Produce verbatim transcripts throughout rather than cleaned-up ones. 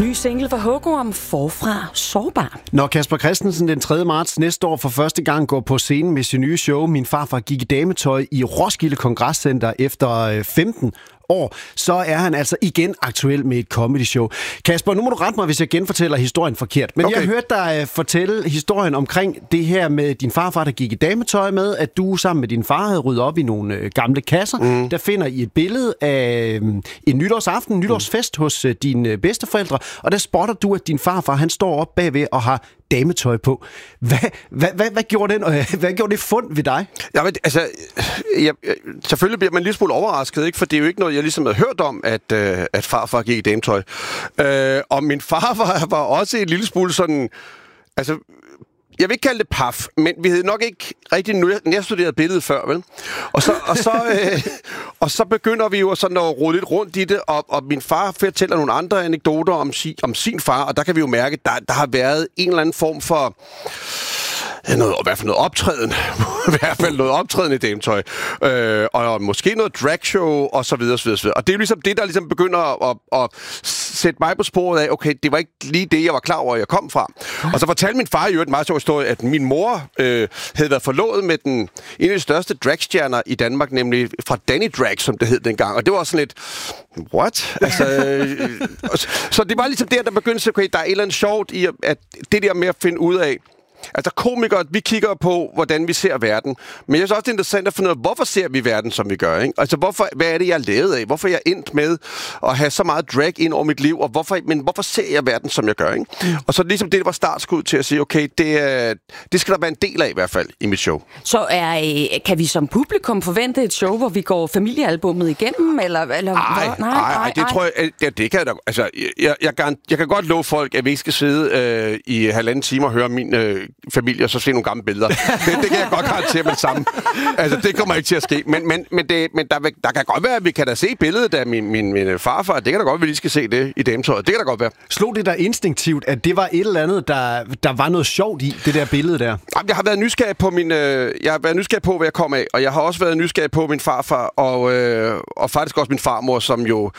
Ny single for Hugo om Forfra Sårbar. Når Casper Christensen den tredje marts næste år for første gang går på scenen med sin nye show Min farfar gik i dametøj i Roskilde Kongresscenter efter femten år, så er han altså igen aktuel med et comedy show. Kasper, nu må du rette mig, hvis jeg genfortæller historien forkert. Men okay. Jeg hørte dig fortælle historien omkring det her med din farfar, der gik i dametøj med, at du sammen med din far havde ryddet op i nogle gamle kasser. Mm. Der finder I et billede af en nytårsaften, en nytårsfest mm. hos dine bedsteforældre, og der spotter du, at din farfar, han står op bagved og har dametøj på. Hvad, hvad, hvad, hvad, gjorde den, hvad gjorde det fund ved dig? Ja, men, altså, jeg, jeg, selvfølgelig bliver man en lille smule overrasket, ikke? For det er jo ikke noget, jeg ligesom havde hørt om, at, øh, at farfar gik i dametøj. Øh, og min farfar var også en lille smule sådan... Altså, jeg vil ikke kalde det paf, men vi havde nok ikke rigtig nærstuderet billedet før, vel? Og så, og så, øh, og så begynder vi jo sådan at rode lidt rundt i det, og, og min far fortæller nogle andre anekdoter om, si, om sin far, og der kan vi jo mærke, at der, der har været en eller anden form for... Noget, i hvert fald noget optræden. I hvert fald noget optræden i dametøj. Øh, og måske noget dragshow, og så videre, så videre, så videre. Og det er jo ligesom det, der ligesom begynder at, at, at sætte mig på sporet af, okay, det var ikke lige det, jeg var klar over, jeg kom fra. Og så fortalte min far jo et meget sjov historie, at min mor øh, havde været forlovet med den, en af de største dragstjerner i Danmark, nemlig fra Danny Drag, som det hed dengang. Og det var sådan lidt, what? Altså, øh, så det var ligesom der, der begyndte, okay, der er et eller andet sjovt i, at det der med at finde ud af, altså komikere, vi kigger på, hvordan vi ser verden. Men jeg synes også, det er interessant at finde ud af, hvorfor ser vi verden, som vi gør, ikke? Altså, hvorfor, hvad er det, jeg er lavet af? Hvorfor er jeg endt med at have så meget drag ind over mit liv? Og hvorfor, men hvorfor ser jeg verden, som jeg gør, ikke? Mm. Og så ligesom det, der var startskud til at sige, okay, det, det skal der være en del af i hvert fald i mit show. Så er, kan vi som publikum forvente et show, hvor vi går familiealbummet igennem? Eller, eller ej, nej, nej, nej, det ej. tror jeg, ja, det kan jeg da. Altså, jeg, jeg, jeg, jeg kan godt love folk, at vi ikke skal sidde øh, i halvanden time og høre min øh, familie, og så se nogle gamle billeder. Det, det kan jeg godt garantere med det samme. Altså, det kommer ikke til at ske. Men, men, men, det, men der, der kan godt være, at vi kan da se billedet af min, min, min farfar. Det kan da godt være, at vi lige skal se det i dametøjet. Det kan da godt være. Slog det der instinktivt, at det var et eller andet, der, der var noget sjovt i, det der billede der? Jeg har været nysgerrig på min, øh, jeg har været nysgerrig på, hvad jeg kom af, og jeg har også været nysgerrig på min farfar, og, øh, og faktisk også min farmor, som jo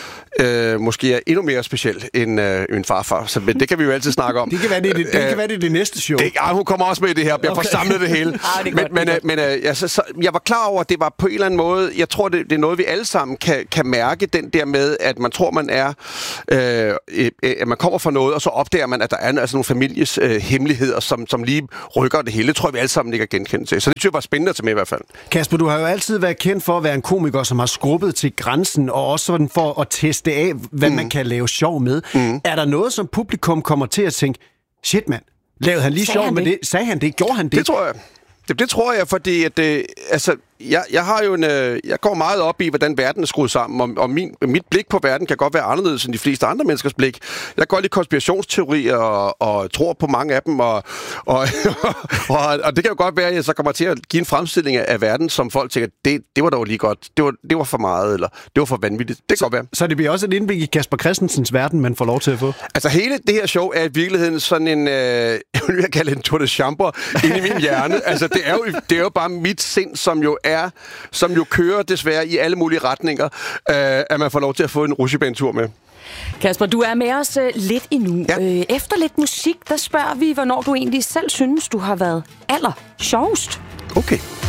Øh, måske er endnu mere speciel end øh, min farfar. Så men det kan vi jo altid snakke om. Det kan være det, det, det, kan være det, det næste show. Det, ja, hun kommer også med i det her. Jeg får okay. samlet det hele. ah, det men godt, men, det men øh, ja, så, så, jeg var klar over, at det var på en eller anden måde, jeg tror, det, det er noget, vi alle sammen kan, kan mærke, den der med, at man tror, man er, øh, øh, at man kommer fra noget, og så opdager man, at der er altså nogle families øh, hemmeligheder, som, som lige rykker det hele. Det tror jeg, vi alle sammen ikke er genkendt til. Så det synes jeg var spændende til mig i hvert fald. Kasper, du har jo altid været kendt for at være en komiker, som har skrubbet til grænsen, og også sådan for at teste af, hvad mm. man kan lave sjov med. Mm. Er der noget, som publikum kommer til at tænke, shit mand, lavede han lige sagde sjov han med det? det? Sagde han det? Gjorde han det? Det tror jeg. Det, det tror jeg, fordi at, øh, altså, jeg, jeg har jo en, øh, jeg går meget op i, hvordan verden er skruet sammen, og, og min, mit blik på verden kan godt være anderledes end de fleste andre menneskers blik. Jeg går lidt konspirationsteorier og, og tror på mange af dem, og, og, og, og det kan jo godt være, at jeg så kommer til at give en fremstilling af verden, som folk tænker, det, det var dog lige godt, det var, det var for meget, eller det var for vanvittigt. Det kan så, godt være. Så det bliver også et indblik i Casper Christensens verden, man får lov til at få? Altså hele det her show er i virkeligheden sådan en, øh, jeg vil kalde en tour de chambre inde i min hjerne. Altså det er jo, det er jo bare mit sind, som jo er, som jo kører desværre i alle mulige retninger, øh, at man får lov til at få en rutsjebanetur med. Kasper, du er med os øh, lidt endnu. Ja. Øh, efter lidt musik, der spørger vi, hvornår du egentlig selv synes, du har været aller sjovest. Okay.